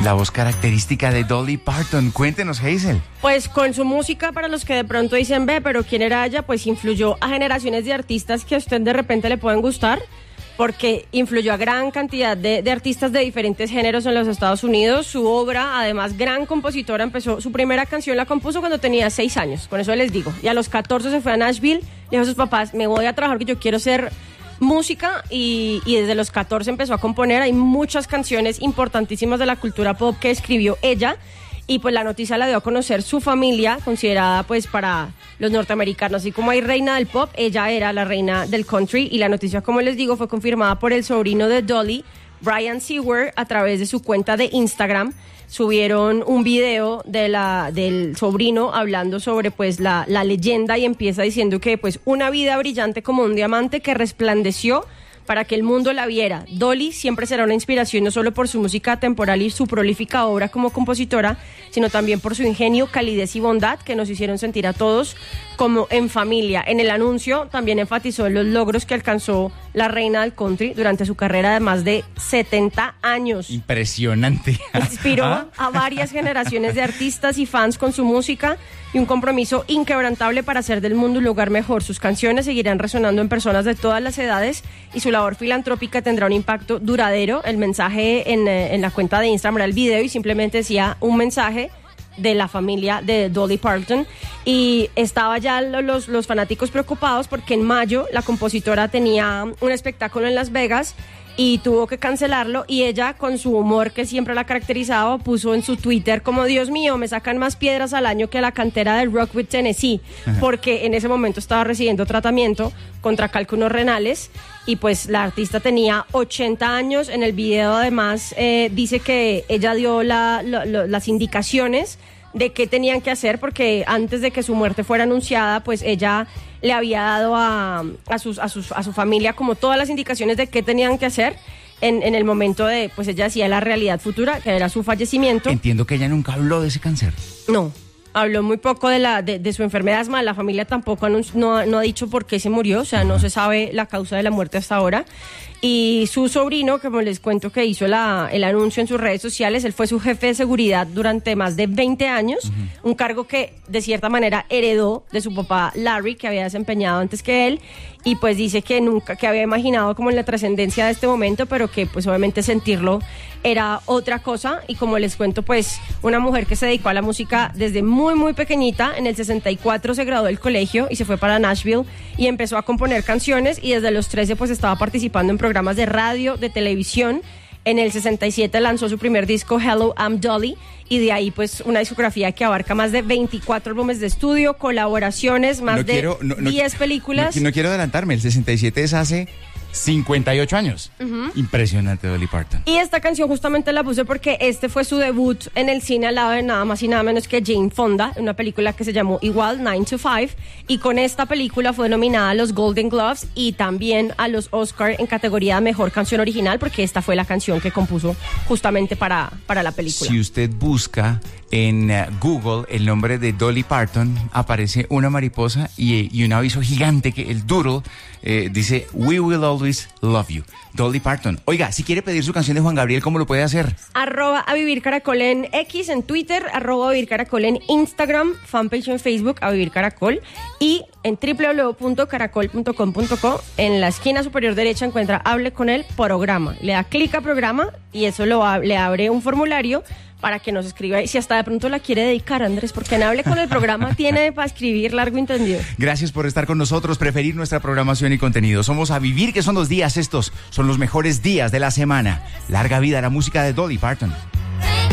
La voz característica de Dolly Parton. Cuéntenos, Hazel. Pues con su música, para los que de pronto dicen, pero ¿quién era ella? Pues influyó a generaciones de artistas que a usted de repente le pueden gustar, porque influyó a gran cantidad de artistas de diferentes géneros en los Estados Unidos. Su obra, además, gran compositora, su primera canción la compuso cuando tenía 6 años, con eso les digo. Y a los 14 se fue a Nashville, dijo a sus papás, me voy a trabajar que yo quiero ser música, y desde los 14 empezó a componer. Hay muchas canciones importantísimas de la cultura pop que escribió ella, y pues la noticia la dio a conocer su familia, considerada pues para los norteamericanos, así como hay reina del pop, ella era la reina del country, y la noticia, como les digo, fue confirmada por el sobrino de Dolly, Brian Seward, a través de su cuenta de Instagram. Subieron un video del sobrino hablando sobre pues la leyenda, y empieza diciendo que pues una vida brillante como un diamante que resplandeció para que el mundo la viera. Dolly siempre será una inspiración no solo por su música atemporal y su prolífica obra como compositora, sino también por su ingenio, calidez y bondad que nos hicieron sentir a todos como en familia. En el anuncio también enfatizó los logros que alcanzó la reina del country durante su carrera de más de 70 años. Impresionante. Inspiró a varias generaciones de artistas y fans con su música, y un compromiso inquebrantable para hacer del mundo un lugar mejor. Sus canciones seguirán resonando en personas de todas las edades, y su labor filantrópica tendrá un impacto duradero. El mensaje en la cuenta de Instagram era el video, y simplemente decía un mensaje de la familia de Dolly Parton, y estaba ya los fanáticos preocupados porque en mayo la compositora tenía un espectáculo en Las Vegas y tuvo que cancelarlo, y ella, con su humor que siempre la caracterizaba, puso en su Twitter como, Dios mío, me sacan más piedras al año que la cantera del Rockwood, Tennessee, porque en ese momento estaba recibiendo tratamiento contra cálculos renales, y pues la artista tenía 80 años. En el video además dice que ella dio las indicaciones de qué tenían que hacer, porque antes de que su muerte fuera anunciada, pues ella le había dado a su familia como todas las indicaciones de qué tenían que hacer en el momento de, pues ella decía la realidad futura, que era su fallecimiento. Entiendo que ella nunca habló de ese cáncer. No, habló muy poco de su enfermedad. Es más, la familia tampoco no ha dicho por qué se murió, o sea, no se sabe la causa de la muerte hasta ahora. Y su sobrino, como les cuento, que hizo el anuncio en sus redes sociales, él fue su jefe de seguridad durante más de 20 años, un cargo que de cierta manera heredó de su papá Larry, que había desempeñado antes que él, y pues dice que nunca, que había imaginado como en la trascendencia de este momento, pero que pues obviamente sentirlo era otra cosa. Y como les cuento, pues una mujer que se dedicó a la música desde muy muy pequeñita. En el 64 se graduó del colegio y se fue para Nashville y empezó a componer canciones, y desde los 13 pues estaba participando en programas de radio, de televisión. En el 67 lanzó su primer disco, Hello, I'm Dolly, y de ahí pues una discografía que abarca más de 24 álbumes de estudio, colaboraciones, más de 10 películas. No quiero adelantarme, el 67 es hace 58 años. Impresionante, Dolly Parton. Y esta canción justamente la puse porque este fue su debut en el cine al lado de nada más y nada menos que Jane Fonda, en una película que se llamó igual, 9 to 5, y con esta película fue nominada a los Golden Globes y también a los Oscar en categoría de Mejor Canción Original, porque esta fue la canción que compuso justamente para la película. Si usted busca en Google el nombre de Dolly Parton, aparece una mariposa y un aviso gigante, que el doodle dice We Will Always Love You, Dolly Parton. Oiga, si quiere pedir su canción de Juan Gabriel, ¿cómo lo puede hacer? @avivircaracol en X, en Twitter, @avivircaracol en Instagram, fanpage en Facebook, avivircaracol, y en www.caracol.com.co. En la esquina superior derecha encuentra Hable con el programa. Le da clic a programa y eso le abre un formulario para que nos escriba, y si hasta de pronto la quiere dedicar, Andrés, porque en Hable con el programa tiene para escribir largo y entendido. Gracias por estar con nosotros, preferir nuestra programación y contenido. Somos A Vivir, que son los días estos, son los mejores días de la semana. Larga vida a la música de Dolly Parton.